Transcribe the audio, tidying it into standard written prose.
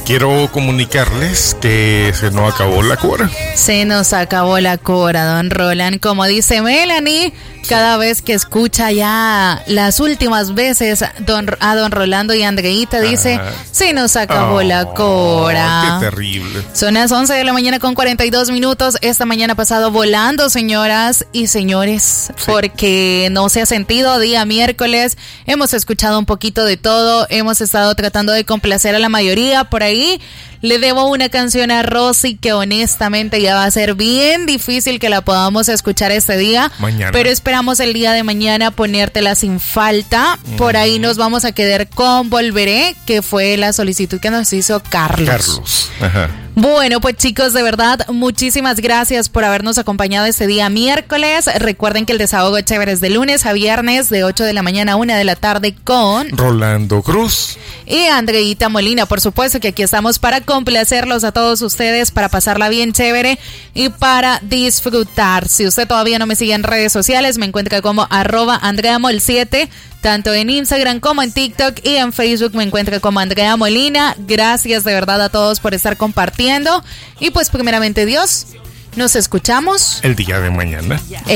quiero comunicarles que se nos acabó la cora. Se nos acabó la cora, don Roland. Como dice Melanie, cada vez que escucha ya las últimas veces a don Rolando y Andreita, dice, se nos acabó la cora. Qué terrible. Son las 11 de la mañana con 42 minutos. Esta mañana ha pasado volando, señoras y señores, porque no se ha sentido día miércoles. Hemos escuchado un poquito de todo. Hemos estado tratando de complacer a la mayoría. Por ahí le debo una canción a Rosy que honestamente ya va a ser bien difícil que la podamos escuchar este día. Mañana. Pero esperamos el día de mañana ponértela sin falta. Por ahí nos vamos a quedar con Volveré, que fue la solicitud que nos hizo Carlos. Ajá. Bueno, pues chicos, de verdad, muchísimas gracias por habernos acompañado este día miércoles. Recuerden que el desahogo chévere es de lunes a viernes, de 8 de la mañana a 1 de la tarde con Rolando Cruz y Andreita Molina. Por supuesto que aquí estamos para complacerlos a todos ustedes, para pasarla bien chévere y para disfrutar. Si usted todavía no me sigue en redes sociales, me encuentra como @AndreaMol7, tanto en Instagram como en TikTok, y en Facebook me encuentra como Andrea Molina. Gracias de verdad a todos por estar compartiendo. Y pues primeramente Dios, nos escuchamos el día de mañana.